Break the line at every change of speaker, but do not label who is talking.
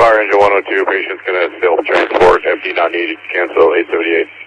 Fire Engine 102, patient's going to self-transport, FD not needed, cancel 878.